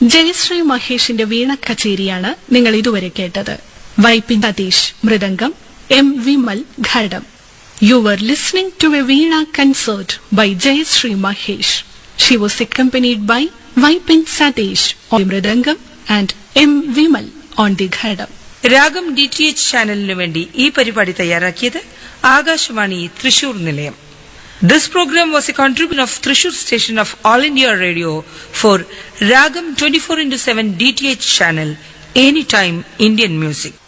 ജയശ്രീ മഹേഷിന്റെ വീണ കച്ചേരിയാണ് നിങ്ങൾ ഇതുവരെ കേട്ടത്. Vypin Satheesh mridangam, M Vimal ghatam. You were listening to a Veena concert by Jayashree Mahesh. She was accompanied by Vaipin Satish on the Mridangam and M. Vimal on the Ghadam. രാഗം DTH ചാനലിനു വേണ്ടി ഈ പരിപാടി തയ്യാറാക്കിയത് ആകാശവാണി തൃശൂർ നിലയം. This program was a contribution of Thrissur station of All India Radio for Ragam 24/7 DTH channel, anytime Indian music.